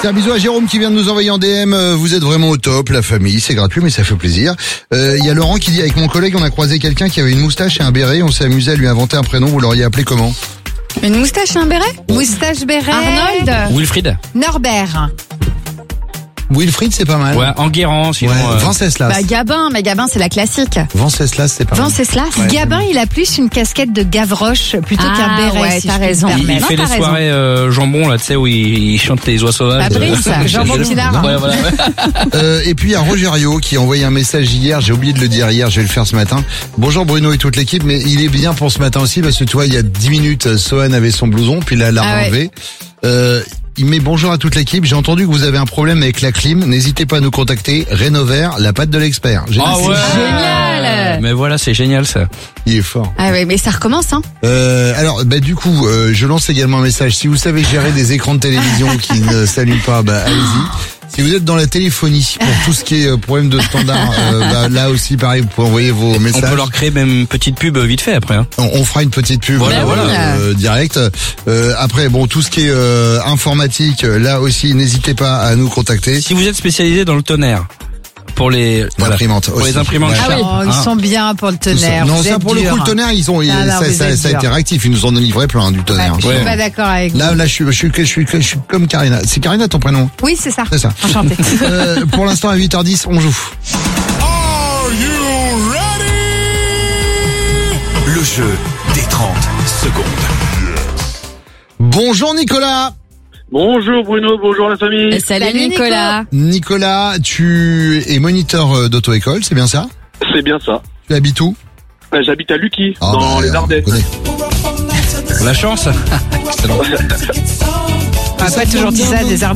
C'est un bisou à Jérôme qui vient de nous envoyer en DM. Vous êtes vraiment au top, la famille, c'est gratuit mais ça fait plaisir. Il y a Laurent qui dit, avec mon collègue, on a croisé quelqu'un qui avait une moustache et un béret. On s'est amusé à lui inventer un prénom. Vous l'auriez appelé comment? Une moustache et un béret? Moustache béret. Arnold. Wilfried. Norbert. Wilfried, c'est pas mal. Ouais, Enguerrand, sinon. Venceslas. Bah Gabin, mais Gabin c'est la classique. Venceslas, c'est pas mal. Venceslas. Ouais. Gabin, il a plus une casquette de Gavroche plutôt qu'un béret. Ouais, si t'as je puis me raison. permettre. Il Non, fait t'as les raison. soirées jambon, là, tu sais, où il chante les oies sauvages. Fabrice, Jambon Pinard. Ouais, voilà. Et puis il y a Rogerio qui a envoyé un message hier, j'ai oublié de le dire hier, je vais le faire ce matin. Bonjour Bruno et toute l'équipe, mais il est bien pour ce matin aussi parce que tu vois, il y a 10 minutes, Sohan avait son blouson, puis là, elle l'a enlevé. Il met bonjour à toute l'équipe, j'ai entendu que vous avez un problème avec la clim, n'hésitez pas à nous contacter, Rénover, la patte de l'expert. Ah ouais. Génial. Mais voilà, c'est génial ça. Il est fort. Ah ouais, mais ça recommence, hein. Alors, du coup, je lance également un message. Si vous savez gérer des écrans de télévision qui ne s'allument pas, allez-y. Si vous êtes dans la téléphonie, pour tout ce qui est problème de standard, là aussi, pareil, vous pouvez envoyer vos messages. On peut leur créer même une petite pub vite fait après. Hein. On fera une petite pub, Voilà, direct. Après, bon, tout ce qui est informatique, là aussi, n'hésitez pas à nous contacter. Si vous êtes spécialisé dans le tonnerre, pour les L'imprimantes pour aussi. les imprimantes Ouais. chères. Oh, ils sont bien pour le tonnerre. Non, vous ça êtes pour le dur. coup, le tonnerre, Ah non, vous ça êtes a dur. été réactif. Ils nous en ont livré plein du tonnerre. Je suis pas d'accord avec vous. Là, je suis comme Karina. C'est Karina ton prénom? Oui, c'est ça. C'est ça. Enchantée. Pour l'instant, à 8h10, on joue. Le jeu des 30 secondes. Bonjour Nicolas. Bonjour Bruno, bonjour la famille. Salut Salut, Nicolas. Nicolas, tu es moniteur d'auto-école, c'est bien ça? C'est bien ça. Tu habites où? J'habite à Lucky, Ah, dans les on Ardennes. connaît. La chance. Excellent. On n'a pas toujours dit ça des